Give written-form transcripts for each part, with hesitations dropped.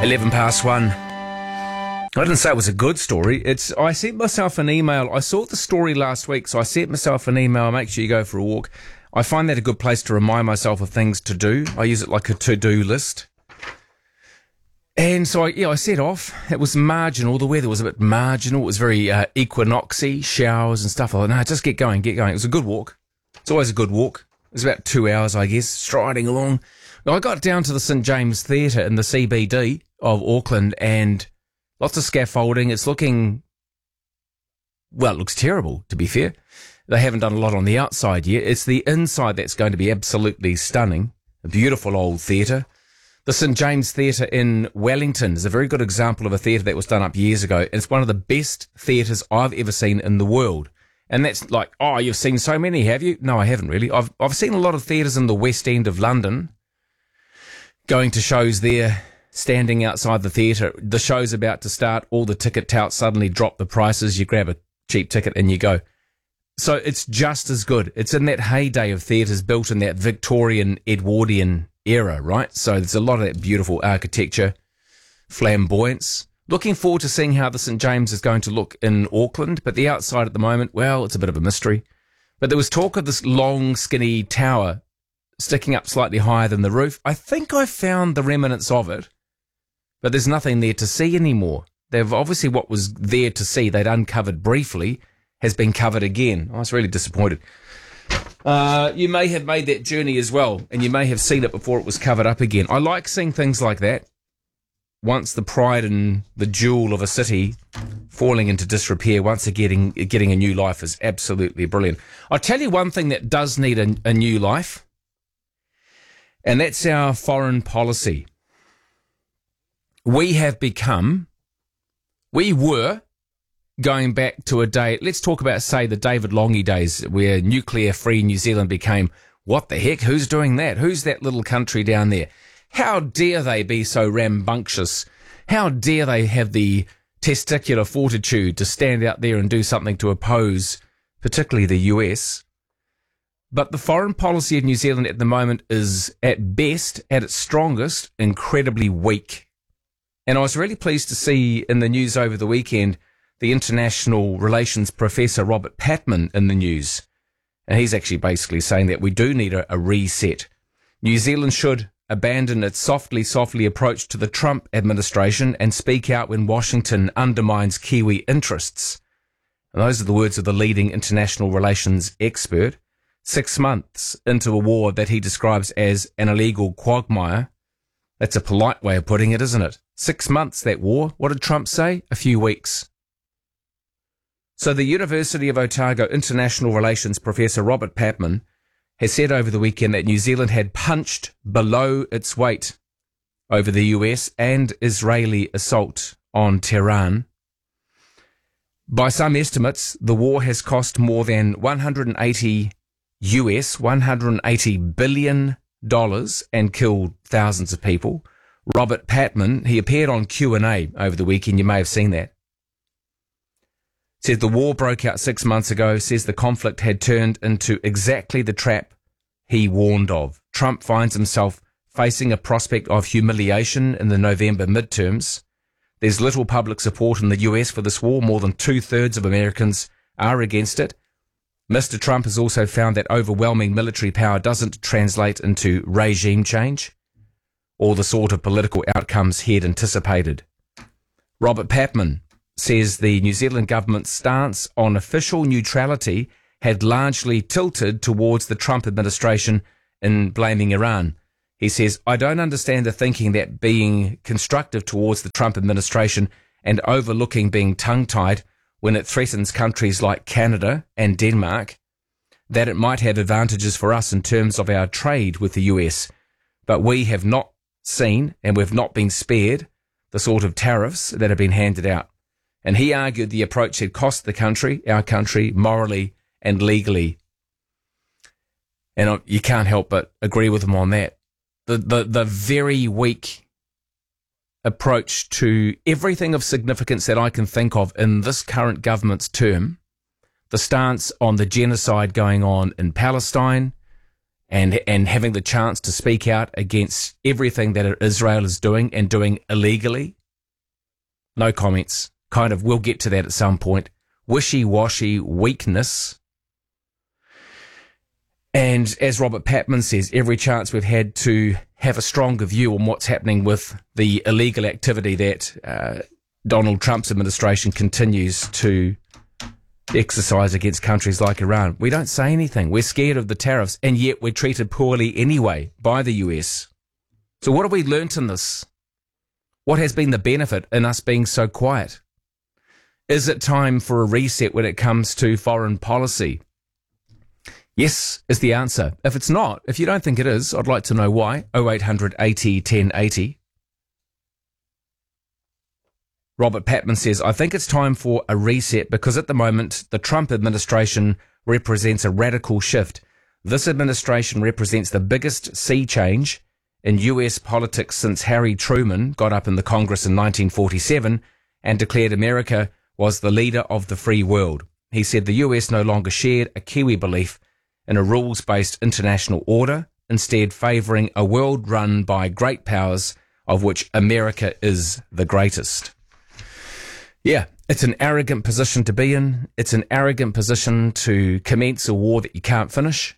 11 past 1. I didn't say it was a good story. I sent myself an email. I saw the story last week, so I sent myself an email. Make sure you go for a walk. I find that a good place to remind myself of things to do. I use it like a to-do list. And so, I set off. It was marginal. The weather was a bit marginal. It was very equinoxy, showers and stuff. I thought, no, just get going. It was a good walk. It's always a good walk. It was about 2 hours, I guess, striding along. I got down to the St James Theatre in the CBD of Auckland and lots of scaffolding. It's looking, well, it looks terrible, to be fair. They haven't done a lot on the outside yet. It's the inside that's going to be absolutely stunning. A beautiful old theatre. The St James Theatre in Wellington is a very good example of a theatre that was done up years ago. It's one of the best theatres I've ever seen in the world. And that's like, oh, you've seen so many, have you? No, I haven't really. I've seen a lot of theatres in the West End of London, going to shows there, standing outside the theatre. The show's about to start. All the ticket touts suddenly drop the prices. You grab a cheap ticket and you go. So it's just as good. It's in that heyday of theatres built in that Victorian, Edwardian era, right? So there's a lot of that beautiful architecture, flamboyance. Looking forward to seeing how the St James is going to look in Auckland. But the outside at the moment, well, it's a bit of a mystery. But there was talk of this long, skinny tower sticking up slightly higher than the roof. I think I found the remnants of it, but there's nothing there to see anymore. They've obviously, what was there to see, they'd uncovered briefly, has been covered again. I was really disappointed. You may have made that journey as well, and you may have seen it before it was covered up again. I like seeing things like that. Once the pride and the jewel of a city falling into disrepair, once again getting a new life is absolutely brilliant. I'll tell you one thing that does need a new life, and that's our foreign policy. We were going back to a day, let's talk about, say, the David Lange days, where nuclear-free New Zealand became, what the heck, who's doing that? Who's that little country down there? How dare they be so rambunctious? How dare they have the testicular fortitude to stand out there and do something to oppose, particularly the US? But the foreign policy of New Zealand at the moment is, at best, at its strongest, incredibly weak. And I was really pleased to see in the news over the weekend the international relations professor Robert Patman in the news. And he's actually basically saying that we do need a reset. New Zealand should abandon its softly approach to the Trump administration and speak out when Washington undermines Kiwi interests. And those are the words of the leading international relations expert. 6 months into a war that he describes as an illegal quagmire. That's a polite way of putting it, isn't it? 6 months, that war. What did Trump say? A few weeks. So the University of Otago international relations professor Robert Patman has said over the weekend that New Zealand had punched below its weight over the US and Israeli assault on Tehran. By some estimates, the war has cost more than $180 billion and killed thousands of people. Robert Patman, he appeared on Q&A over the weekend. You may have seen that. Said the war broke out 6 months ago, says the conflict had turned into exactly the trap he warned of. Trump finds himself facing a prospect of humiliation in the November midterms. There's little public support in the US for this war. More than 2/3 of Americans are against it. Mr. Trump has also found that overwhelming military power doesn't translate into regime change or the sort of political outcomes he had anticipated. Robert Patman says the New Zealand government's stance on official neutrality had largely tilted towards the Trump administration in blaming Iran. He says, I don't understand the thinking that being constructive towards the Trump administration and overlooking being tongue-tied when it threatens countries like Canada and Denmark, that it might have advantages for us in terms of our trade with the US. But we have not seen, and we've not been spared, the sort of tariffs that have been handed out. And he argued the approach had cost the country, our country, morally and legally. And you can't help but agree with him on that. The very weak approach to everything of significance that I can think of in this current government's term, the stance on the genocide going on in Palestine and having the chance to speak out against everything that Israel is doing and doing illegally? No comments. Kind of, we'll get to that at some point. Wishy-washy weakness. And as Robert Patman says, every chance we've had to have a stronger view on what's happening with the illegal activity that Donald Trump's administration continues to exercise against countries like Iran. We don't say anything. We're scared of the tariffs, and yet we're treated poorly anyway by the US. So what have we learnt in this? What has been the benefit in us being so quiet? Is it time for a reset when it comes to foreign policy? Yes, is the answer. If it's not, if you don't think it is, I'd like to know why. 0800 80 1080. Robert Patman says, I think it's time for a reset because at the moment, the Trump administration represents a radical shift. This administration represents the biggest sea change in US politics since Harry Truman got up in the Congress in 1947 and declared America was the leader of the free world. He said the US no longer shared a Kiwi belief in a rules-based international order, instead favouring a world run by great powers, of which America is the greatest. Yeah, it's an arrogant position to be in. It's an arrogant position to commence a war that you can't finish,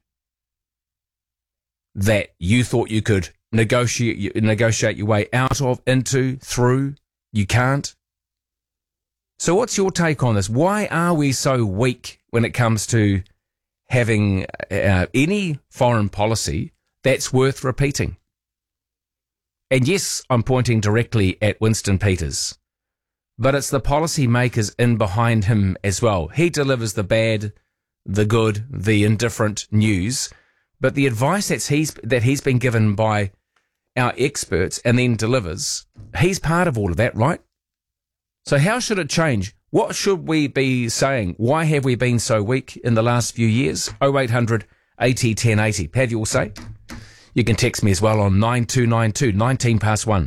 that you thought you could negotiate your way out of, into, through. You can't. So what's your take on this? Why are we so weak when it comes to having any foreign policy that's worth repeating? And yes, I'm pointing directly at Winston Peters, but it's the policy makers in behind him as well. He delivers the bad, the good, the indifferent news, but the advice that he's been given by our experts and then delivers, he's part of all of that, right? So how should it change? What should we be saying? Why have we been so weak in the last few years? 0800 80 1080. Have you all say? You can text me as well on 9292, 19 past 1.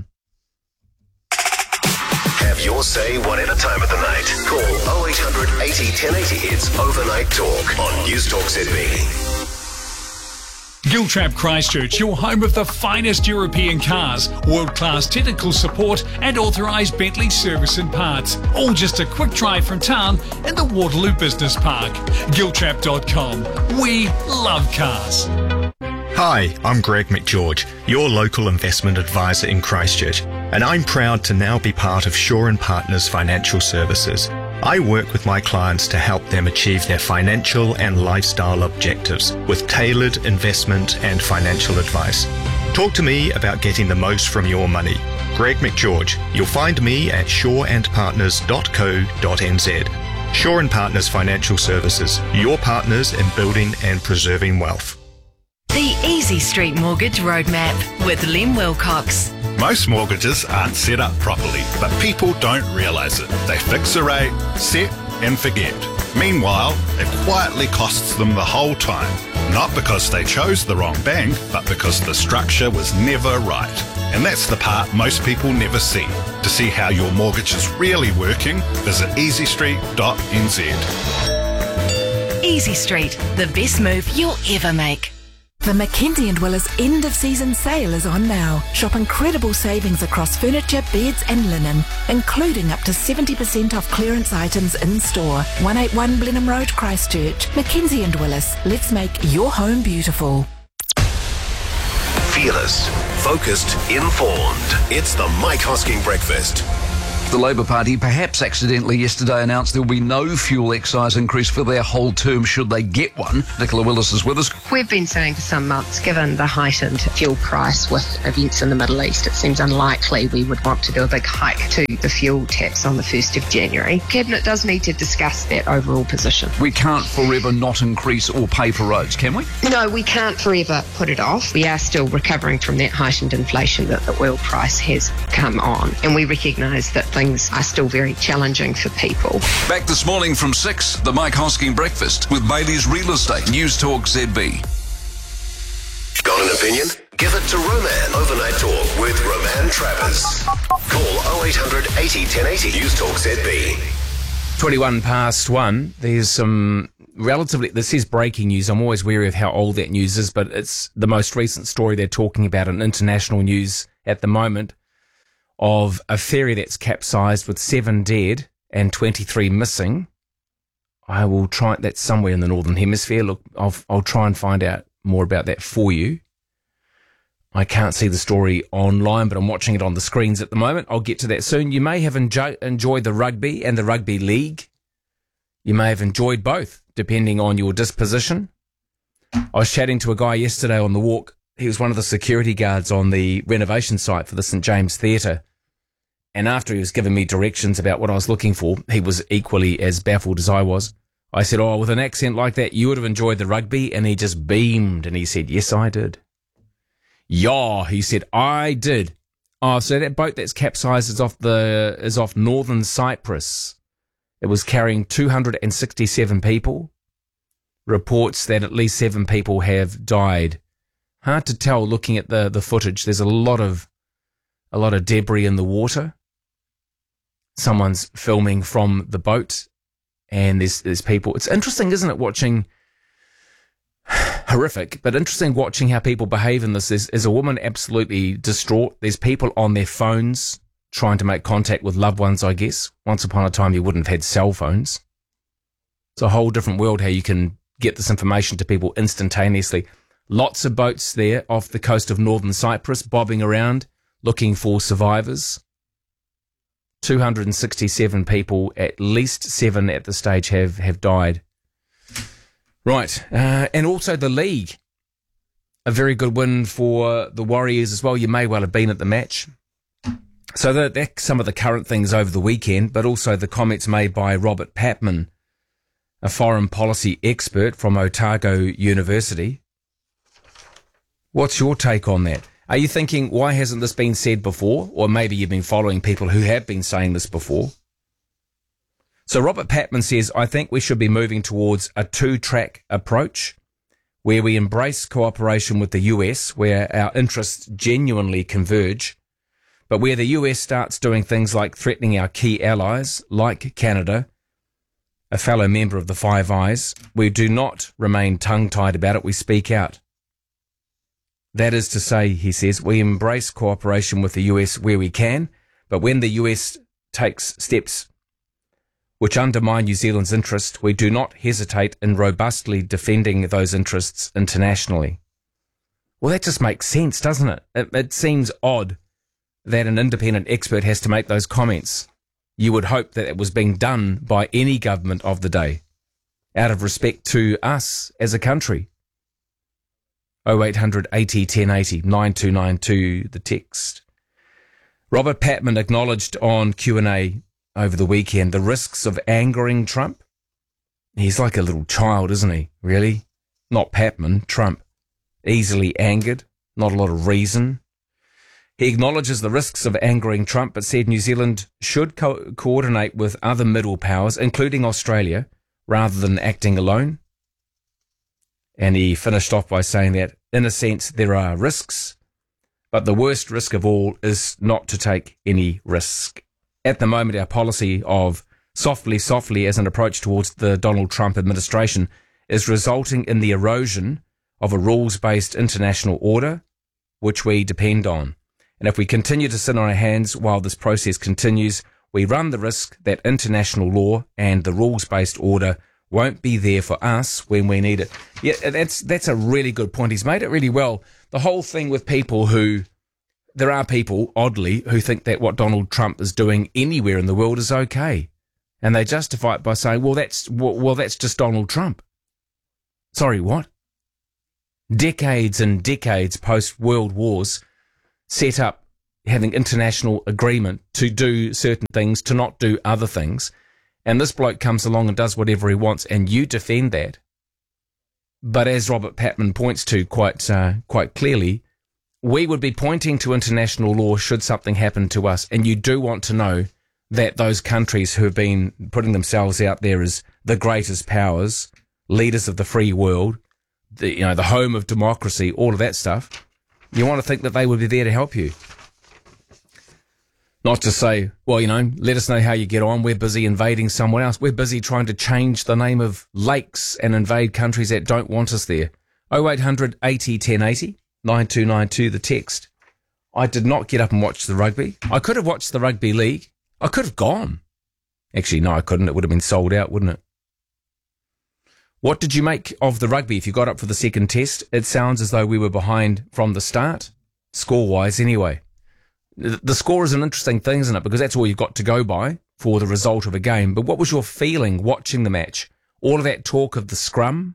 Have your say whatever time of the night. Call 0800 80 1080. It's Overnight Talk on News Talk ZB. Giltrap Christchurch, your home of the finest European cars, world-class technical support and authorised Bentley service and parts. All just a quick drive from town in the Waterloo Business Park. Giltrap.com. We love cars. Hi, I'm Greg McGeorge, your local investment advisor in Christchurch, and I'm proud to now be part of Shaw & Partners Financial Services. I work with my clients to help them achieve their financial and lifestyle objectives with tailored investment and financial advice. Talk to me about getting the most from your money. Greg McGeorge. You'll find me at shawandpartners.co.nz. Shaw & Partners Financial Services, your partners in building and preserving wealth. The Easy Street Mortgage Roadmap with Lem Wilcox. Most mortgages aren't set up properly, but people don't realise it. They fix a rate, set and forget. Meanwhile, it quietly costs them the whole time. Not because they chose the wrong bank, but because the structure was never right. And that's the part most people never see. To see how your mortgage is really working, visit easystreet.nz. Easy Street, the best move you'll ever make. The Mackenzie & Willis end-of-season sale is on now. Shop incredible savings across furniture, beds and linen, including up to 70% off clearance items in-store. 181 Blenheim Road, Christchurch. Mackenzie & Willis. Let's make your home beautiful. Fearless, focused, informed. It's the Mike Hosking Breakfast. The Labour Party perhaps accidentally yesterday announced there will be no fuel excise increase for their whole term should they get one. Nicola Willis is with us. We've been saying for some months, given the heightened fuel price with events in the Middle East, it seems unlikely we would want to do a big hike to the fuel tax on the 1st of January. Cabinet does need to discuss that overall position. We can't forever not increase or pay for roads, can we? No, we can't forever put it off. We are still recovering from that heightened inflation that the oil price has come on, and we recognise that things are still very challenging for people. Back this morning from 6, the Mike Hosking Breakfast with Bailey's Real Estate. News Talk ZB. Got an opinion? Give it to Roman. Overnight Talk with Roman Travers. Call 0800 80 1080. News Talk ZB. 21 past 1. There's some relatively, this is breaking news. I'm always wary of how old that news is, but it's the most recent story they're talking about in international news at the moment of a ferry that's capsized with 7 dead and 23 missing. I will try, that's somewhere in the Northern Hemisphere. Look, I'll try and find out more about that for you. I can't see the story online, but I'm watching it on the screens at the moment. I'll get to that soon. You may have enjoyed the rugby and the rugby league. You may have enjoyed both, depending on your disposition. I was chatting to a guy yesterday on the walk. He was one of the security guards on the renovation site for the St James Theatre. And after he was giving me directions about what I was looking for, he was equally as baffled as I was. I said, oh, with an accent like that, you would have enjoyed the rugby? And he just beamed and he said, yes, I did. Yeah, he said, I did. Oh, so that boat that's capsized is off northern Cyprus. It was carrying 267 people. Reports that at least 7 people have died. Hard to tell looking at the footage. There's a lot of debris in the water. Someone's filming from the boat, and there's people. It's interesting, isn't it, watching, horrific, but interesting watching how people behave in this. There's a woman absolutely distraught. There's people on their phones trying to make contact with loved ones, I guess. Once upon a time, you wouldn't have had cell phones. It's a whole different world how you can get this information to people instantaneously. Lots of boats there off the coast of northern Cyprus, bobbing around, looking for survivors. 267 people, at least 7 at the stage have died. Right, and also the league. A very good win for the Warriors as well. You may well have been at the match. So that's some of the current things over the weekend, but also the comments made by Robert Patman, a foreign policy expert from Otago University. What's your take on that? Are you thinking, why hasn't this been said before? Or maybe you've been following people who have been saying this before. So Robert Patman says, I think we should be moving towards a 2-track approach where we embrace cooperation with the US, where our interests genuinely converge, but where the US starts doing things like threatening our key allies, like Canada, a fellow member of the Five Eyes, we do not remain tongue-tied about it, we speak out. That is to say, he says, we embrace cooperation with the US where we can, but when the US takes steps which undermine New Zealand's interest, we do not hesitate in robustly defending those interests internationally. Well, that just makes sense, doesn't it? It seems odd that an independent expert has to make those comments. You would hope that it was being done by any government of the day, out of respect to us as a country. 0800 80 1080 9292, the text. Robert Patman acknowledged on Q&A over the weekend the risks of angering Trump. He's like a little child, isn't he? Really? Not Patman, Trump. Easily angered, not a lot of reason. He acknowledges the risks of angering Trump, but said New Zealand should coordinate with other middle powers, including Australia, rather than acting alone. And he finished off by saying that, in a sense, there are risks, but the worst risk of all is not to take any risk. At the moment, our policy of softly as an approach towards the Donald Trump administration is resulting in the erosion of a rules-based international order, which we depend on. And if we continue to sit on our hands while this process continues, we run the risk that international law and the rules-based order won't be there for us when we need it. Yeah, that's a really good point. He's made it really well. The whole thing with people there are people, oddly, who think that what Donald Trump is doing anywhere in the world is okay. And they justify it by saying, well, that's just Donald Trump. Sorry, what? Decades and decades post-World Wars set up having international agreement to do certain things, to not do other things. And this bloke comes along and does whatever he wants, and you defend that. But as Robert Patman points to quite clearly, we would be pointing to international law should something happen to us. And you do want to know that those countries who have been putting themselves out there as the greatest powers, leaders of the free world, the home of democracy, all of that stuff, you want to think that they would be there to help you. Not to say, well, let us know how you get on. We're busy invading someone else. We're busy trying to change the name of lakes and invade countries that don't want us there. 0800 80 1080, 9292, the text. I did not get up and watch the rugby. I could have watched the rugby league. I could have gone. Actually, no, I couldn't. It would have been sold out, wouldn't it? What did you make of the rugby if you got up for the second test? It sounds as though we were behind from the start, score-wise anyway. The score is an interesting thing, isn't it? Because that's all you've got to go by for the result of a game. But what was your feeling watching the match? All of that talk of the scrum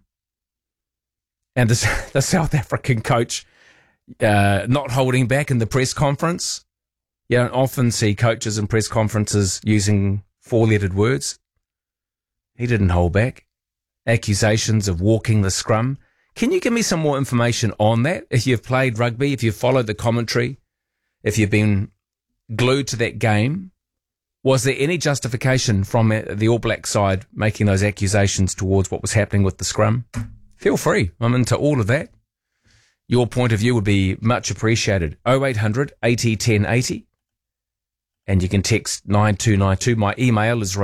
and the South African coach not holding back in the press conference. You don't often see coaches in press conferences using four-lettered words. He didn't hold back. Accusations of walking the scrum. Can you give me some more information on that? If you've played rugby, if you've followed the commentary, if you've been glued to that game, was there any justification from the All Black side making those accusations towards what was happening with the scrum? Feel free. I'm into all of that. Your point of view would be much appreciated. 0800 80 1080. And you can text 9292. My email is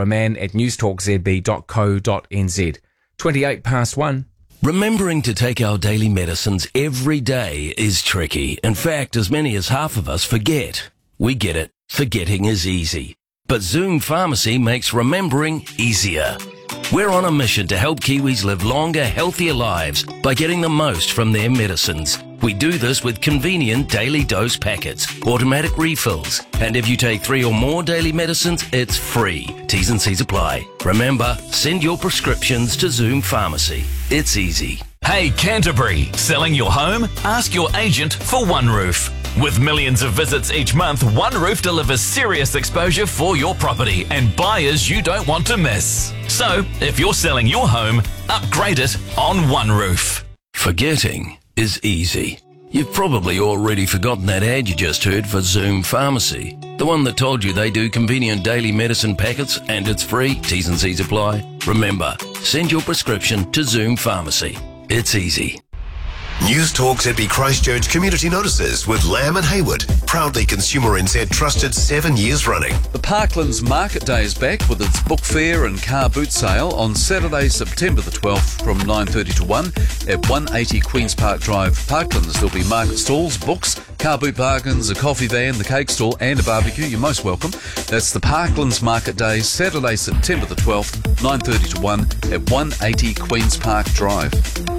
roman@newstalkzb.co.nz. 28 past 1. Remembering to take our daily medicines every day is tricky. In fact, as many as half of us forget. We get it. Forgetting is easy. But Zoom Pharmacy makes remembering easier. We're on a mission to help Kiwis live longer, healthier lives by getting the most from their medicines. We do this with convenient daily dose packets, automatic refills, and if you take 3 or more daily medicines, it's free. T's and C's apply. Remember, send your prescriptions to Zoom Pharmacy. It's easy. Hey Canterbury, selling your home? Ask your agent for OneRoof. With millions of visits each month, OneRoof delivers serious exposure for your property and buyers you don't want to miss. So, if you're selling your home, upgrade it on OneRoof. Forgetting is easy. You've probably already forgotten that ad you just heard for Zoom Pharmacy. The one that told you they do convenient daily medicine packets and it's free, T's and C's apply. Remember, send your prescription to Zoom Pharmacy. It's easy. News Talk ZB Christchurch Community Notices with Lamb and Hayward. Proudly Consumer NZ trusted 7 years running. The Parklands Market Day is back with its book fair and car boot sale on Saturday, September the 12th from 9:30 to 1 at 180 Queen's Park Drive, Parklands. There'll be market stalls, books, car boot bargains, a coffee van, the cake stall and a barbecue. You're most welcome. That's the Parklands Market Day, Saturday, September the 12th, 9:30 to 1 at 180 Queen's Park Drive.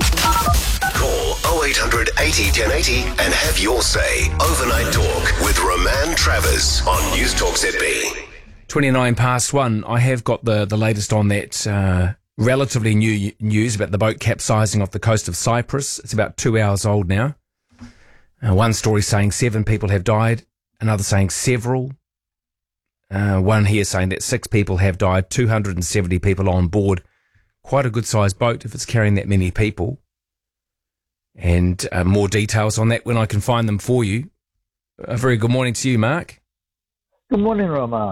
Call 0800 80 1080 and have your say. Overnight Talk with Roman Travers on News Talk ZB. 29 past 1. I have got the latest on that relatively new news about the boat capsizing off the coast of Cyprus. It's about 2 hours old now. One story saying 7 people have died, another saying several. One here saying that 6 people have died, 270 people on board. Quite a good-sized boat if it's carrying that many people. And more details on that when I can find them for you. A very good morning to you, Mark. Good morning, Roman.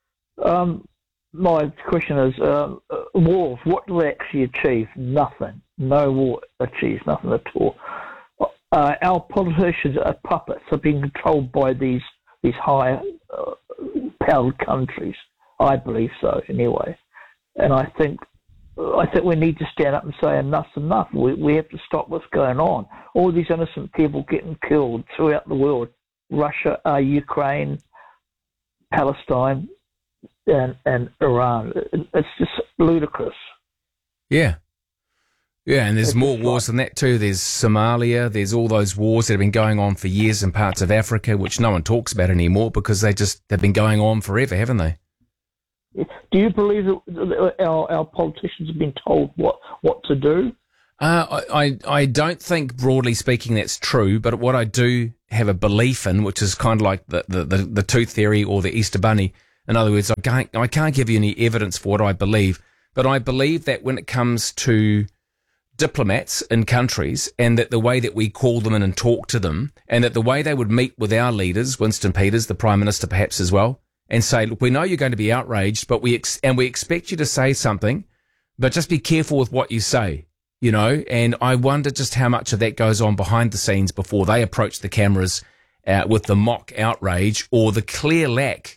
My question is, wars, what do they actually achieve? Nothing. No war achieves nothing at all. Our politicians are puppets, are being controlled by these high-powered countries. I believe so, anyway. And I think we need to stand up and say enough's enough. We have to stop what's going on. All these innocent people getting killed throughout the world. Russia, Ukraine, Palestine, and Iran. It's just ludicrous. Yeah. Yeah, and there's more wars than that too. There's Somalia. There's all those wars that have been going on for years in parts of Africa, which no one talks about anymore because they've been going on forever, haven't they? Do you believe that our politicians have been told what to do? I don't think, broadly speaking, that's true. But what I do have a belief in, which is kind of like the tooth theory or the Easter Bunny. In other words, I can't give you any evidence for what I believe, but I believe that when it comes to diplomats in countries, and that the way that we call them in and talk to them, and that the way they would meet with our leaders, Winston Peters, the Prime Minister perhaps as well, and say, look, we know you're going to be outraged, but we expect you to say something, but just be careful with what you say, you know. And I wonder just how much of that goes on behind the scenes before they approach the cameras with the mock outrage or the clear lack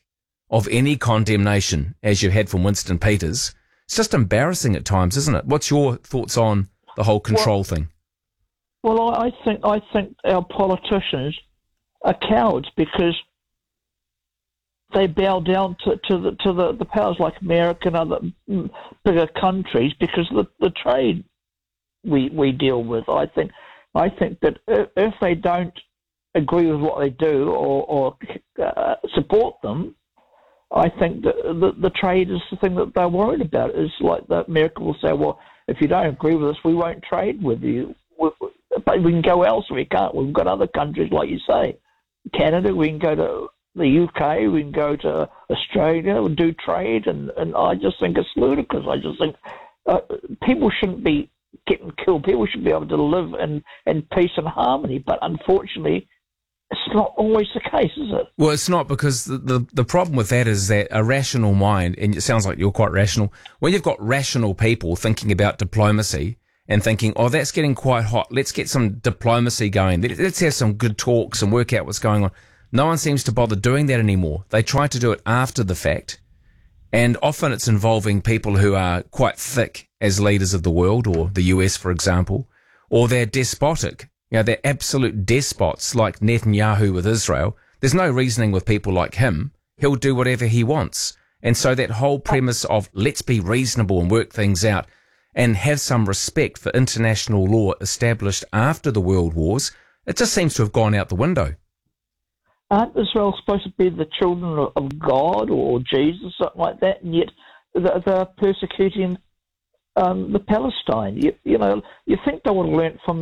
of any condemnation, as you had from Winston Peters. It's just embarrassing at times, isn't it? What's your thoughts on the whole control thing? Well, I think our politicians are cowards because they bow down to the powers like America and other bigger countries because of the trade we deal with. I think that if they don't agree with what they do or support them, I think that the trade is the thing that they're worried about. It's like that America will say, well, if you don't agree with us, we won't trade with you. But we can go elsewhere, can't we? We've got other countries, like you say. Canada, we can go to the UK, we can go to Australia and do trade, and I just think it's ludicrous. I just think people shouldn't be getting killed. People should be able to live in peace and harmony, but unfortunately, it's not always the case, is it? Well, it's not, because the problem with that is that a rational mind, and it sounds like you're quite rational, when you've got rational people thinking about diplomacy and thinking, oh, that's getting quite hot, let's get some diplomacy going, let's have some good talks and work out what's going on. No one seems to bother doing that anymore. They try to do it after the fact, and often it's involving people who are quite thick as leaders of the world, or the US, for example, or they're despotic. You know, they're absolute despots like Netanyahu with Israel. There's no reasoning with people like him. He'll do whatever he wants. And so that whole premise of let's be reasonable and work things out and have some respect for international law established after the world wars, it just seems to have gone out the window. Aren't Israel supposed to be the children of God or Jesus, something like that, and yet they're persecuting the Palestine? You know, you think they would have learnt from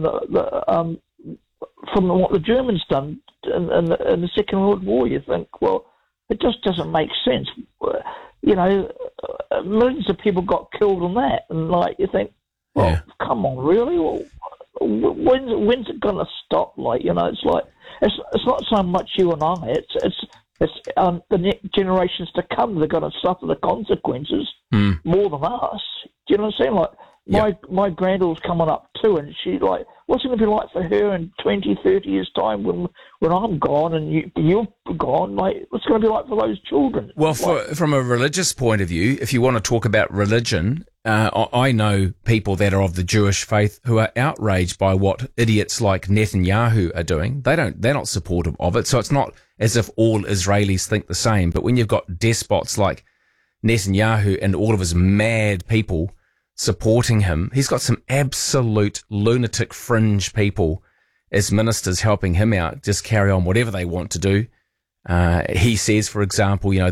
from what the Germans done in the Second World War. You think, well, it just doesn't make sense. You know, millions of people got killed on that, and like you think, well, come on, really? Well, when's it going to stop? Like, you know, it's like it's not so much you and I. It's the next generations to come. They're going to suffer the consequences more than us. Do you know what I'm saying? Like my granddaughter's coming up too, and she's like, what's it going to be like for her in 20, 30 years' time when I'm gone and you're gone? Like, what's it going to be like for those children? Well, from a religious point of view, if you want to talk about religion, I know people that are of the Jewish faith who are outraged by what idiots like Netanyahu are doing. They're not supportive of it. So it's not as if all Israelis think the same. But when you've got despots like Netanyahu and all of his mad people supporting him, he's got some absolute lunatic fringe people as ministers helping him out, just carry on whatever they want to do. He says, for example, you know,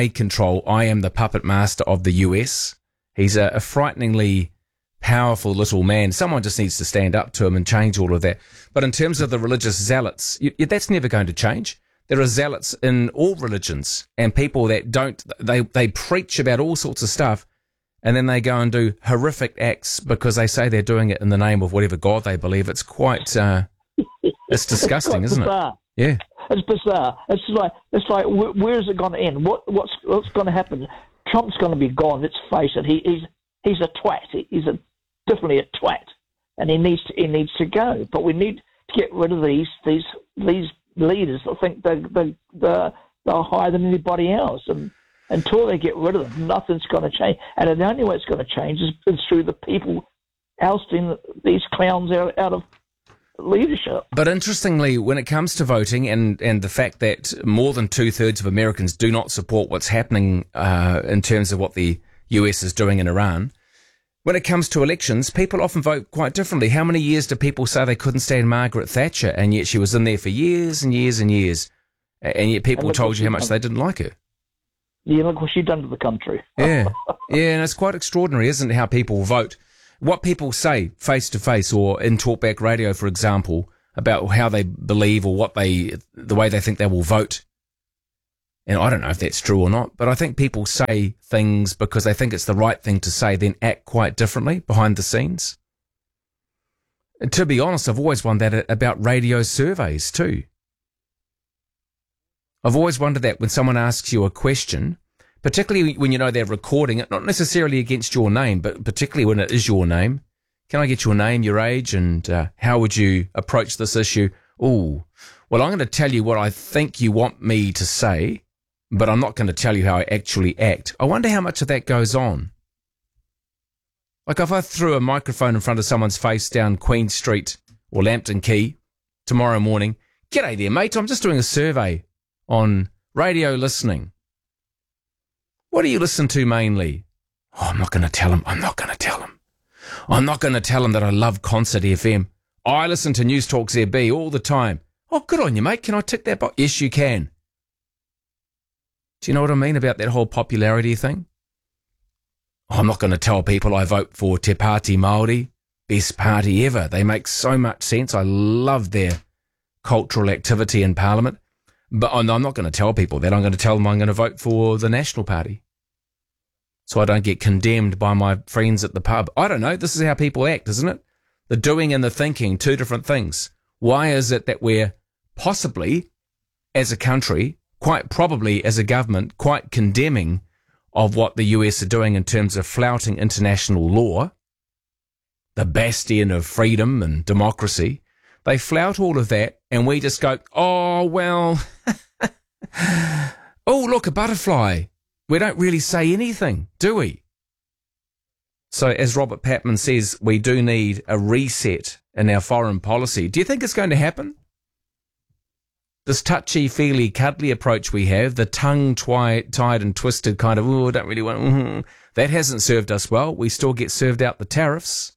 I am the puppet master of the US. He's a frighteningly powerful little man. Someone just needs to stand up to him and change all of that. But in terms of the religious zealots, that's never going to change. There are zealots in all religions, and people that they preach about all sorts of stuff, and then they go and do horrific acts because they say they're doing it in the name of whatever God they believe. It's quite, it's disgusting, isn't it? Yeah. It's bizarre. It's like where is it going to end? What's going to happen? Trump's going to be gone. Let's face it. He's a twat. He's definitely a twat, and he needs to go. But we need to get rid of these leaders that think they're higher than anybody else, and until they get rid of them, nothing's going to change. And the only way it's going to change is through the people ousting these clowns out of leadership. But interestingly, when it comes to voting and the fact that more than 2/3 of Americans do not support what's happening in terms of what the US is doing in Iran, when it comes to elections, people often vote quite differently. How many years do people say they couldn't stand Margaret Thatcher, and yet she was in there for years and years and years, and yet people told you how much they didn't like her? Yeah, look what she's done to the country. Yeah, and it's quite extraordinary, isn't it, how people vote. What people say face-to-face or in talkback radio, for example, about how they believe or the way they think they will vote. And I don't know if that's true or not, but I think people say things because they think it's the right thing to say, then act quite differently behind the scenes. And to be honest, I've always wondered about radio surveys too. I've always wondered that when someone asks you a question, particularly when you know they're recording it, not necessarily against your name, but particularly when it is your name. Can I get your name, your age, and how would you approach this issue? Oh, well, I'm going to tell you what I think you want me to say, but I'm not going to tell you how I actually act. I wonder how much of that goes on. Like if I threw a microphone in front of someone's face down Queen Street or Lambton Quay tomorrow morning, g'day there, mate, I'm just doing a survey on radio listening. What do you listen to mainly? Oh, I'm not going to tell him. I'm not going to tell him that I love Concert FM. I listen to News Talk ZB all the time. Oh, good on you, mate. Can I tick that box? Yes, you can. Do you know what I mean about that whole popularity thing? Oh, I'm not going to tell people I vote for Te Pāti Māori. Best party ever. They make so much sense. I love their cultural activity in Parliament. But I'm not going to tell people that. I'm going to tell them I'm going to vote for the National Party, so I don't get condemned by my friends at the pub. I don't know. This is how people act, isn't it? The doing and the thinking, two different things. Why is it that we're possibly, as a country, quite probably as a government, quite condemning of what the US are doing in terms of flouting international law, the bastion of freedom and democracy? They flout all of that, and we just go, oh, well, oh, look, a butterfly. We don't really say anything, do we? So as Robert Patman says, we do need a reset in our foreign policy. Do you think it's going to happen? This touchy-feely, cuddly approach we have, the tongue-tied and twisted kind of, oh, I don't really want, that hasn't served us well. We still get served out the tariffs.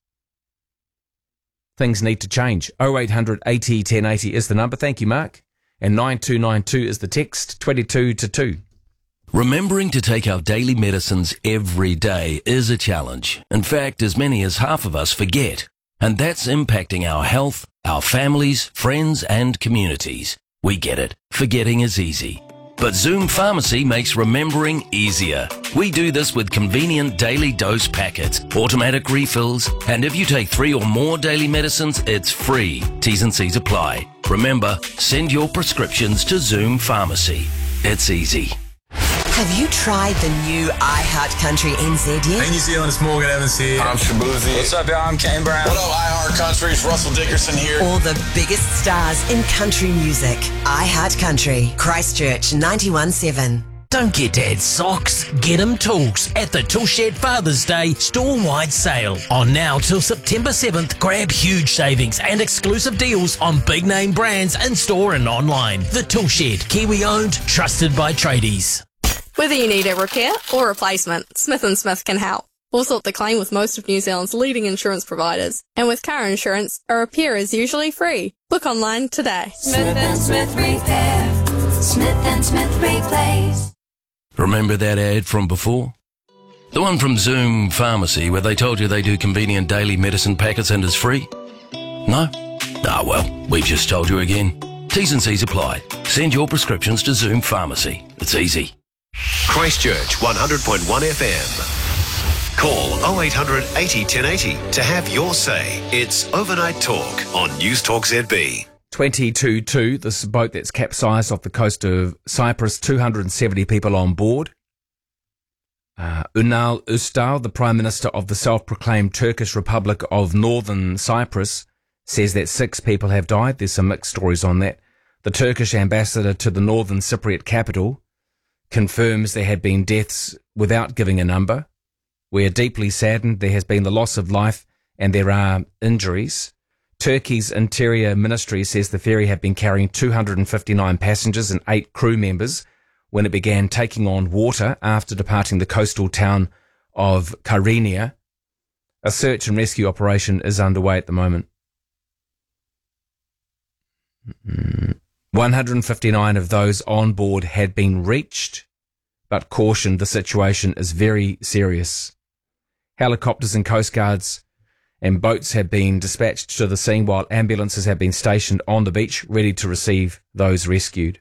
Things need to change. 0800 80 1080 is the number. Thank you, Mark. And 9292 is the text, 22 to 2. Remembering to take our daily medicines every day is a challenge. In fact, as many as half of us forget. And that's impacting our health, our families, friends and communities. We get it. Forgetting is easy. But Zoom Pharmacy makes remembering easier. We do this with convenient daily dose packets, automatic refills, and if you take 3 or more daily medicines, it's free. T's and C's apply. Remember, send your prescriptions to Zoom Pharmacy. It's easy. Have you tried the new iHeart Country NZ yet? Hey New Zealand, it's Morgan Evans here. I'm Shabuzi. What's up, y'all? I'm Kane Brown. What up, iHeart Country? It's Russell Dickerson here. All the biggest stars in country music. iHeart Country, Christchurch 91.7. Don't get Dad's socks, get him tools at the Toolshed Father's Day store-wide sale. On now till September 7th, grab huge savings and exclusive deals on big-name brands in-store and online. The Toolshed, Kiwi-owned, trusted by tradies. Whether you need a repair or replacement, Smith & Smith can help. We'll sort the claim with most of New Zealand's leading insurance providers. And with car insurance, a repair is usually free. Book online today. Smith & Smith Repair. Smith & Smith Replace. Remember that ad from before? The one from Zoom Pharmacy where they told you they do convenient daily medicine packets and it's free? No? Ah, well, we've just told you again. T's and C's apply. Send your prescriptions to Zoom Pharmacy. It's easy. Christchurch 100.1 FM. Call 0800 80 1080 to have your say. It's Overnight Talk on News Talk ZB. 22-2, this boat that's capsized off the coast of Cyprus, 270 people on board. Ünal Ünsal, the Prime Minister of the self-proclaimed Turkish Republic of Northern Cyprus, says that 6 people have died. There's some mixed stories on that. The Turkish ambassador to the Northern Cypriot capital confirms there have been deaths without giving a number. We are deeply saddened. There has been the loss of life and there are injuries. Turkey's Interior Ministry says the ferry had been carrying 259 passengers and 8 crew members when it began taking on water after departing the coastal town of Kyrenia. A search and rescue operation is underway at the moment. 159 of those on board had been reached, but cautioned the situation is very serious. Helicopters and Coast Guards and boats have been dispatched to the scene while ambulances have been stationed on the beach ready to receive those rescued.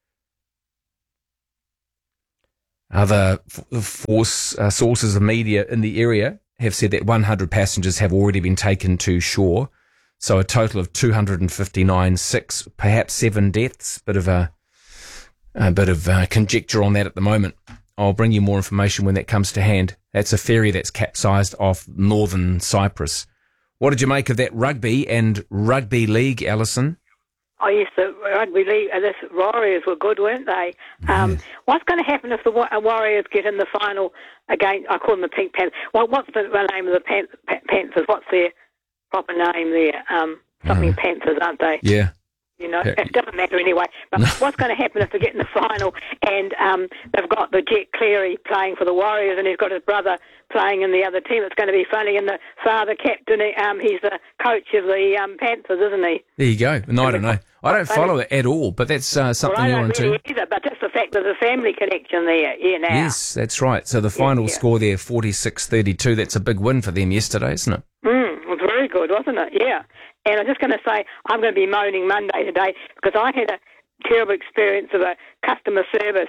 Other sources of media in the area have said that 100 passengers have already been taken to shore. So a total of 259, 6, perhaps 7 deaths. Bit of conjecture on that at the moment. I'll bring you more information when that comes to hand. That's a ferry that's capsized off northern Cyprus. What did you make of that rugby and rugby league, Alison? I used to rugby league. This Warriors were good, weren't they? What's going to happen if the Warriors get in the final against? I call them the Pink Panthers. What's the name of the Panthers? What's their proper name there? Something Panthers, aren't they? Yeah. You know, it doesn't matter anyway. But what's going to happen if they get in the final and they've got the Jet Cleary playing for the Warriors and he's got his brother playing in the other team? It's going to be funny. And the father captain, he's the coach of the Panthers, isn't he? There you go. No, I don't know. I don't follow it at all, but that's something you're into. I don't really either, but just the fact there's a family connection there, now. Yes, that's right. So the final score there, 46-32, that's a big win for them yesterday, isn't it? It was very good, wasn't it? Yeah. And I'm just going to say, I'm going to be moaning Monday today because I had a terrible experience of a customer service.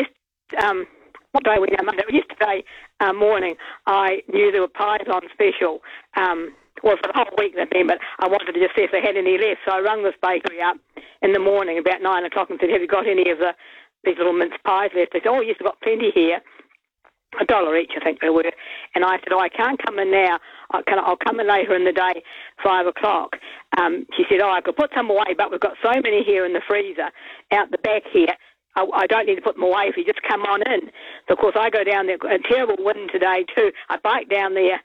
What day were we now? Monday. Yesterday morning, I knew there were pies on special. Well, for the whole week they've been, but I wanted to just see if they had any left. So I rang this bakery up in the morning about 9 o'clock and said, have you got any of these little mince pies left? They said, oh, yes, we've got plenty here. $1 each, I think they were. And I said, I can't come in now. I'll come in later in the day, 5 o'clock. She said, I could put some away, but we've got so many here in the freezer out the back here. I don't need to put them away if you just come on in. So, of course, I go down there, a terrible wind today, too. I bike down there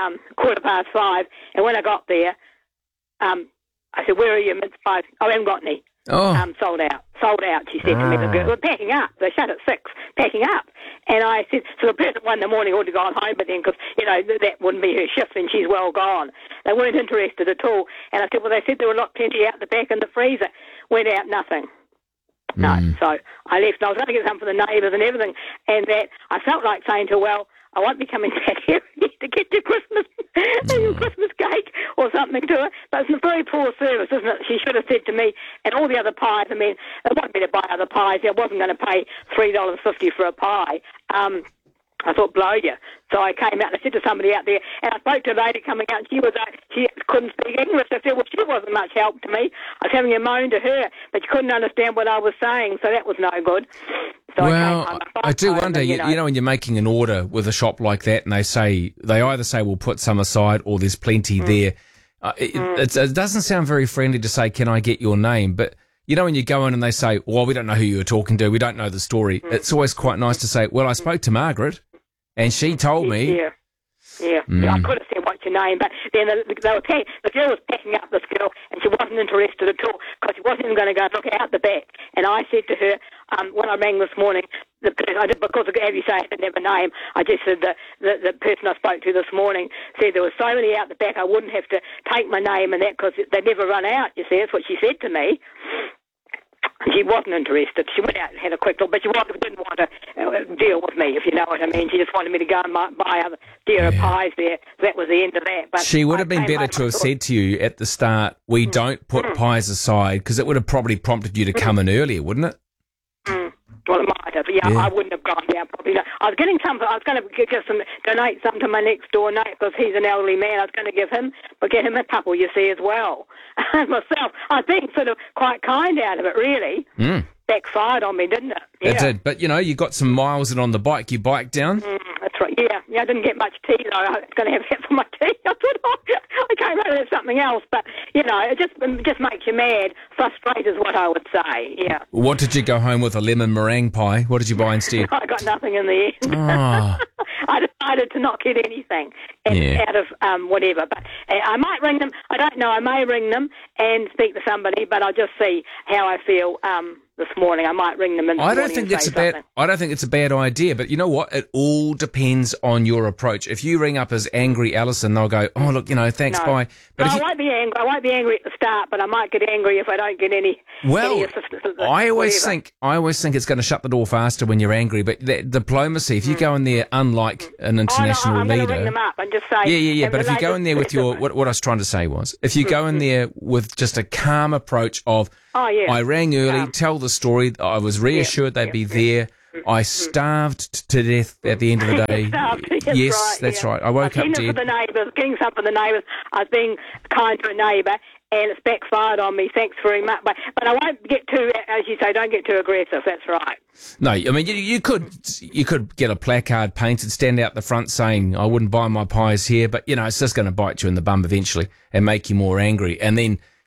5:15, and when I got there, I said, where are your mince pies? Oh, I haven't got any. Sold out, she said to me. The girl, we're packing up. They shut at 6, packing up. And I said, so the person one in the morning ought to go on home, but then, because, that wouldn't be her shift and she's well gone. They weren't interested at all. And I said, well, they said there were plenty out the back in the freezer. Went out, nothing. No, so I left. And I was going to get some for the neighbours and everything. And that I felt like saying to her, well, I won't be coming back here to get your Christmas cake or something to her. But it's a very poor service, isn't it? She should have said to me, and all the other pies, I mean, they wanted me to buy other pies. I wasn't going to pay $3.50 for a pie. I thought, blow you. So I came out and I said to somebody out there, and I spoke to a lady coming out, and she couldn't speak English. I said, well, she wasn't much help to me. I was having a moan to her, but she couldn't understand what I was saying, so that was no good. So I do wonder, you know, when you're making an order with a shop like that, and they either say we'll put some aside or there's plenty there. It doesn't sound very friendly to say, can I get your name? But you know, when you go in and they say, well, we don't know who you were talking to, we don't know the story, it's always quite nice to say, well, I spoke to Margaret and she told me. Yeah. I could have said what's your name, but then the girl was packing up, this girl, and she wasn't interested at all because she wasn't even going to go and look out the back. And I said to her, when I rang this morning, the person, I did, because as you say, I didn't have a name, I just said the person I spoke to this morning said there were so many out the back I wouldn't have to take my name and that because they never run out, you see. That's what she said to me. She wasn't interested. She went out and had a quick look, but she didn't want to deal with me, if you know what I mean. She just wanted me to go and buy other dear pies there. That was the end of that. But she would have been better to have said to you at the start, we don't put pies aside, because it would have probably prompted you to come in earlier, wouldn't it? Well, it might have. Yeah, I wouldn't have gone down probably. No. I was getting some. I was going to donate some to my next door neighbour because he's an elderly man. I was going to get him a couple, you see, as well. Myself, I was being sort of quite kind out of it, really. Backfired on me, didn't it? Yeah. It did. But, you got some miles in on the bike. You biked down? That's right. Yeah, I didn't get much tea, though. I was going to have that for my tea. I thought, I came out with something else. But, it just makes you mad. Frustrated is what I would say, yeah. What did you go home with? A lemon meringue pie? What did you buy instead? I got nothing in the end. Oh. I decided to not get anything out of whatever. But I might ring them. I don't know. I may ring them and speak to somebody, but I'll just see how I feel this morning. I might ring them in the morning. I don't think it's a bad idea, but you know what? It all depends on your approach. If you ring up as angry Alison, they'll go, "Oh, look, thanks, bye." But I won't be angry. I won't be angry at the start, but I might get angry if I don't get any. Well, assistance. I always think it's going to shut the door faster when you're angry. But that diplomacy, if you go in there unlike an international leader, I'm going to ring them up and just say, yeah. But if you go in there with your what I was trying to say was, if you go in there with just a calm approach of, I rang early, tell the story. I was reassured they'd be there. I starved to death at the end of the day. Yes, that's right. I woke up dead. Getting some for the neighbours. I was being kind to a neighbour, and it's backfired on me. Thanks very much. But I won't get too, as you say, don't get too aggressive. That's right. No, I mean you could get a placard painted, stand out the front saying, "I wouldn't buy my pies here," but it's just going to bite you in the bum eventually and make you more angry, and then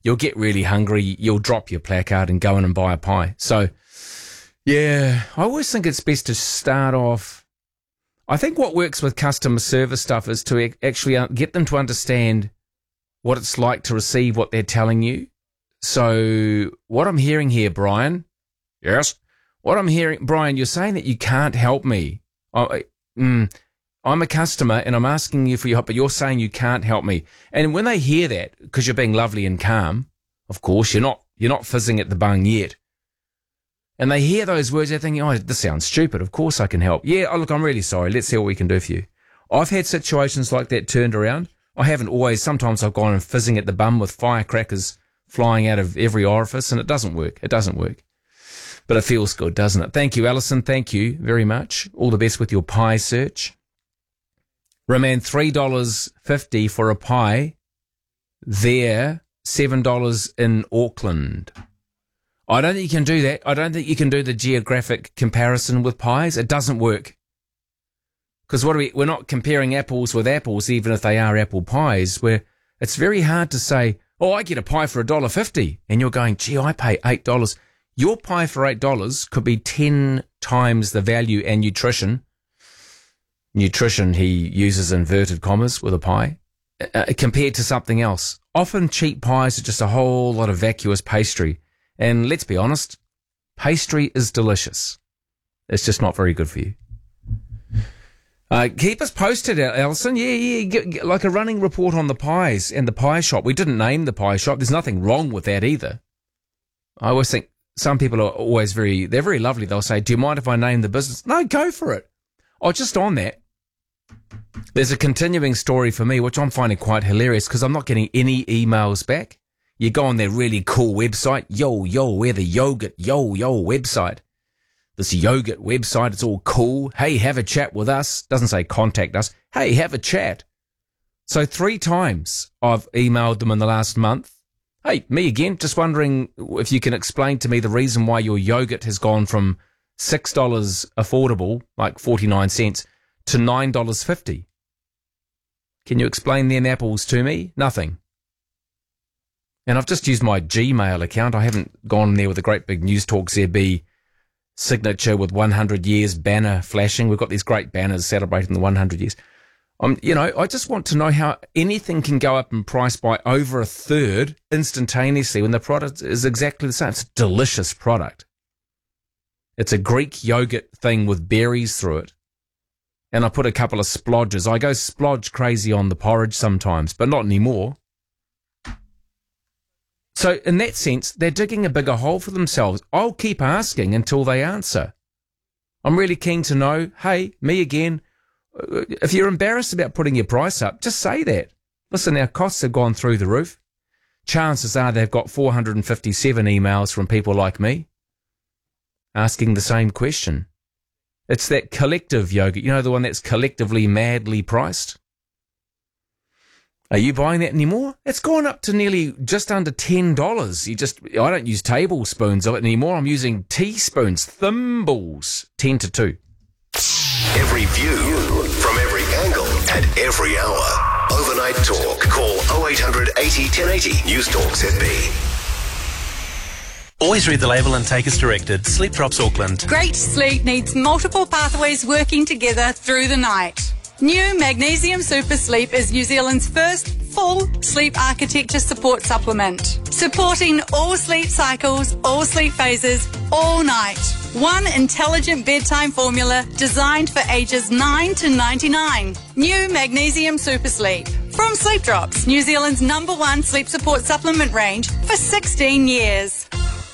you'll get really hungry, you'll drop your placard and go in and buy a pie. So, yeah, I always think it's best to start off. I think what works with customer service stuff is to actually get them to understand what it's like to receive what they're telling you. So what I'm hearing here, Brian. Yes. What I'm hearing, Brian, you're saying that you can't help me. I'm a customer and I'm asking you for your help, but you're saying you can't help me. And when they hear that, because you're being lovely and calm, of course, you're not fizzing at the bung yet. And they hear those words, they're thinking, oh, this sounds stupid. Of course I can help. Yeah, oh, look, I'm really sorry. Let's see what we can do for you. I've had situations like that turned around. I haven't always. Sometimes I've gone and fizzing at the bum with firecrackers flying out of every orifice, and it doesn't work. It doesn't work. But it feels good, doesn't it? Thank you, Alison. Thank you very much. All the best with your pie search. Roman, $3.50 for a pie. There, $7 in Auckland. I don't think you can do that. I don't think you can do the geographic comparison with pies. It doesn't work. Because we're not comparing apples with apples, even if they are apple pies, where it's very hard to say, oh, I get a pie for $1.50. And you're going, gee, I pay $8. Your pie for $8 could be 10 times the value and nutrition. Nutrition, he uses inverted commas with a pie, compared to something else. Often cheap pies are just a whole lot of vacuous pastry. And let's be honest, pastry is delicious. It's just not very good for you. Keep us posted, Alison. Yeah, get like a running report on the pies and the pie shop. We didn't name the pie shop. There's nothing wrong with that either. I always think some people are always they're very lovely. They'll say, do you mind if I name the business? No, go for it. Oh, just on that, there's a continuing story for me, which I'm finding quite hilarious because I'm not getting any emails back. You go on their really cool website. We're the yogurt, website. This yogurt website, it's all cool. Hey, have a chat with us. Doesn't say contact us. Hey, have a chat. So 3 times I've emailed them in the last month. Hey, me again, just wondering if you can explain to me the reason why your yogurt has gone from $6 affordable, like 49 cents, to $9.50. Can you explain them apples to me? Nothing. And I've just used my Gmail account. I haven't gone there with a great big News Talk ZB signature with 100 years banner flashing. We've got these great banners celebrating the 100 years. I just want to know how anything can go up in price by over a third instantaneously when the product is exactly the same. It's a delicious product. It's a Greek yogurt thing with berries through it. And I put a couple of splodges. I go splodge crazy on the porridge sometimes, but not anymore. So in that sense, they're digging a bigger hole for themselves. I'll keep asking until they answer. I'm really keen to know, hey, me again, if you're embarrassed about putting your price up, just say that. Listen, our costs have gone through the roof. Chances are they've got 457 emails from people like me asking the same question. It's that collective yogurt, the one that's collectively madly priced. Are you buying that anymore? It's gone up to nearly just under $10. I don't use tablespoons of it anymore. I'm using teaspoons, thimbles, 10 to 2. Every view from every angle at every hour. Overnight Talk. Call 0800 80 1080. News Talk ZB. Always read the label and take as directed. Sleep Drops Auckland. Great sleep needs multiple pathways working together through the night. New Magnesium Super Sleep is New Zealand's first full sleep architecture support supplement, supporting all sleep cycles, all sleep phases, all night. One intelligent bedtime formula designed for ages 9 to 99. New Magnesium Super Sleep. From Sleep Drops, New Zealand's #1 sleep support supplement range for 16 years.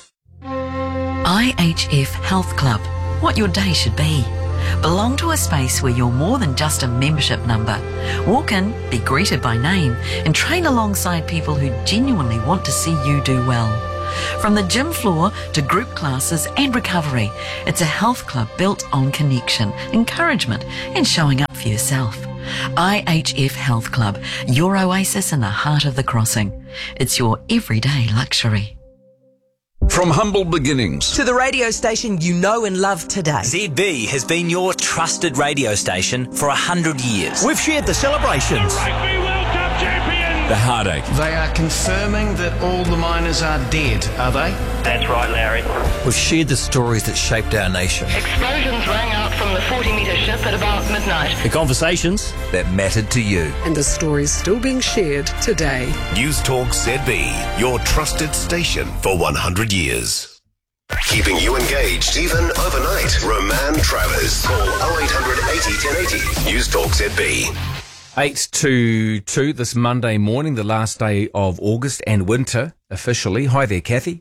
IHF Health Club. What your day should be. Belong to a space where you're more than just a membership number. Walk in, be greeted by name, and train alongside people who genuinely want to see you do well. From the gym floor to group classes and recovery, it's a health club built on connection, encouragement, and showing up for yourself. IHF Health Club, your oasis in the heart of the crossing. It's your everyday luxury. From humble beginnings to the radio station you know and love today. ZB has been your trusted radio station for 100 years. We've shared the celebrations. Rugby World Cup champions. the heartache. They are confirming that all the miners are dead, are they? That's right, Larry. We've shared the stories that shaped our nation. Explosions rang out from the 40-metre ship at about midnight. The conversations that mattered to you. And the stories still being shared today. News Talk ZB, your trusted station for 100 years. Keeping you engaged even overnight. Roman Travers. Call 0800 80 1080. News Talk ZB. 8 to 2 this Monday morning, the last day of August and winter officially. Hi there, Kathy.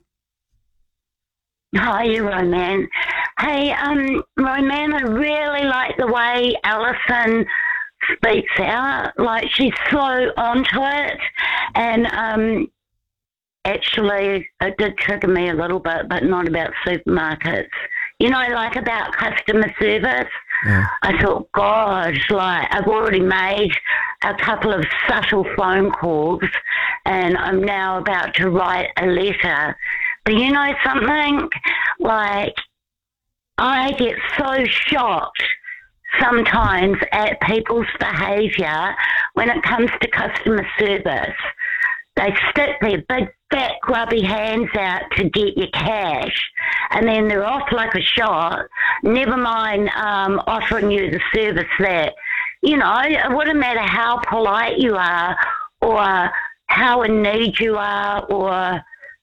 Hi, Roman. Hey, Roman, I really like the way Alison speaks out. Like, she's so onto it. And actually, it did trigger me a little bit, but not about supermarkets. You know, like about customer service. Yeah. I thought, gosh, like, I've already made a couple of subtle phone calls and I'm now about to write a letter. But you know something? Like, I get so shocked sometimes at people's behaviour when it comes to customer service. They stick their big, fat, grubby hands out to get your cash, and then they're off like a shot, never mind offering you the service that, you know, it wouldn't matter how polite you are or how in need you are or,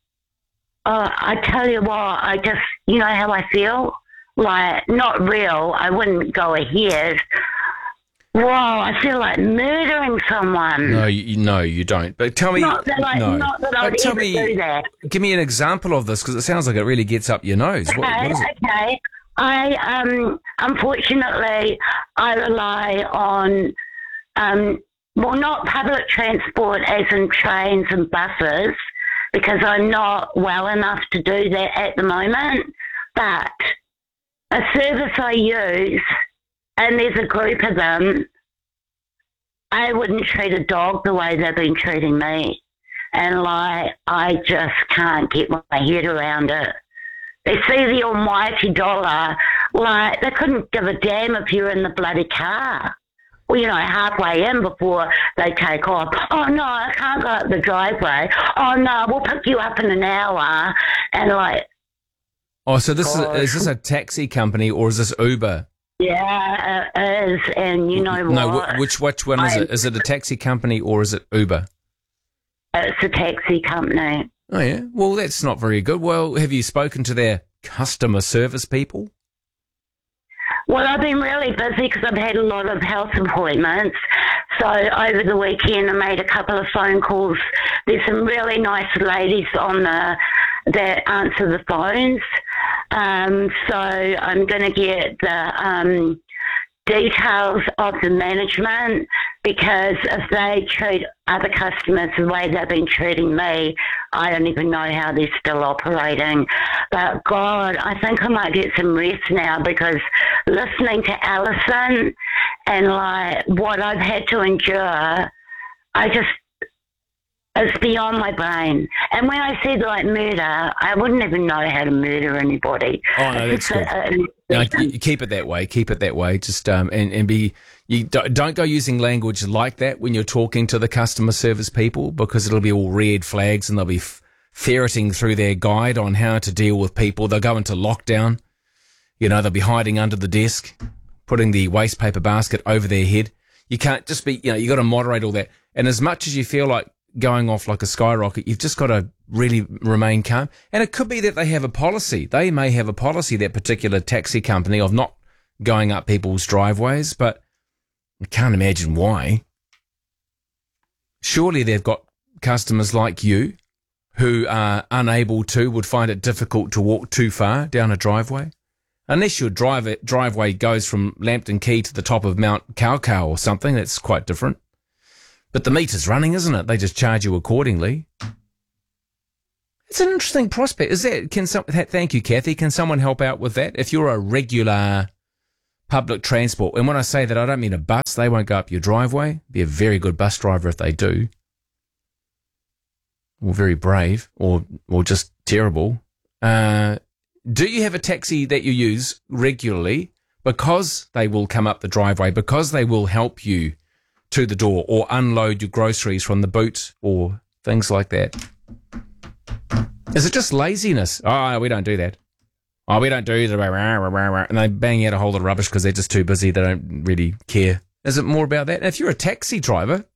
I tell you what, I just, you know how I feel? Like, not real, I wouldn't go ahead. Wow, I feel like murdering someone. No, you don't. But tell me, not that I would ever do that. Give me an example of this, because it sounds like it really gets up your nose. Okay, what is it? Okay. I unfortunately I rely on well, not public transport as in trains and buses, because I'm not well enough to do that at the moment. But a service I use, and there's a group of them, I wouldn't treat a dog the way they've been treating me. And, like, I just can't get my head around it. They see the almighty dollar, like, they couldn't give a damn if you're in the bloody car. Well, you know, halfway in before they take off. Oh, no, I can't go up the driveway. Oh, no, we'll pick you up in an hour. And, like... Oh, so this is this a taxi company or is this Uber? Yeah, it is, and you know what? No, which one is it? Is it a taxi company or is it Uber? It's a taxi company. Oh, yeah? Well, that's not very good. Well, have you spoken to their customer service people? Well, I've been really busy because I've had a lot of health appointments. So over the weekend I made a couple of phone calls. There's some really nice ladies on that answer the phones. So I'm going to get the details of the management, because if they treat other customers the way they've been treating me, I don't even know how they're still operating. But God, I think I might get some rest now, because listening to Alison and like what I've had to endure, it's beyond my brain. And when I said like murder, I wouldn't even know how to murder anybody. Oh, no, that's good. No, you keep it that way. Keep it that way. Just and be. You don't go using language like that when you're talking to the customer service people, because it'll be all red flags and they'll be ferreting through their guide on how to deal with people. They'll go into lockdown. You know, they'll be hiding under the desk, putting the waste paper basket over their head. You can't just be. You know, you got to moderate all that. And as much as you feel like going off like a skyrocket, you've just got to really remain calm. And it could be that they have a policy. They may have a policy, that particular taxi company, of not going up people's driveways, but I can't imagine why. Surely they've got customers like you who are unable to, would find it difficult to walk too far down a driveway. Unless your driveway goes from Lambton Quay to the top of Mount Kaukau or something, that's quite different. But the meter's running, isn't it? They just charge you accordingly. It's an interesting prospect. Thank you, Kathy. Can someone help out with that? If you're a regular public transport, and when I say that, I don't mean a bus. They won't go up your driveway. Be a very good bus driver if they do. Or very brave, or just terrible. Do you have a taxi that you use regularly because they will come up the driveway, because they will help you to the door or unload your groceries from the boot or things like that? Is it just laziness? Oh, we don't do that. Oh, we don't do that. And they bang out a whole lot of rubbish because they're just too busy. They don't really care. Is it more about that? If you're a taxi driver,